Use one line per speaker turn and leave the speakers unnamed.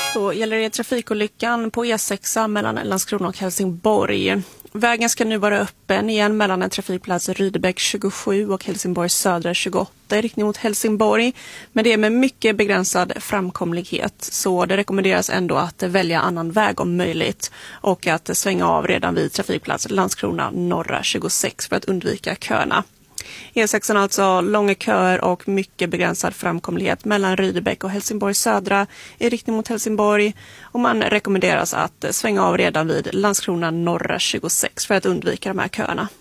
Så gäller det trafikolyckan på E6 mellan Landskrona och Helsingborg. Vägen ska nu vara öppen igen mellan en trafikplats Rydebäck 27 och Helsingborg södra 28 i riktning mot Helsingborg. Men det är med mycket begränsad framkomlighet, så det rekommenderas ändå att välja annan väg om möjligt och att svänga av redan vid trafikplats Landskrona norra 26 för att undvika köerna. E6 har alltså långa köer och mycket begränsad framkomlighet mellan Rydebäck och Helsingborg södra i riktning mot Helsingborg, och man rekommenderas att svänga av redan vid Landskrona norra 26 för att undvika de här köerna.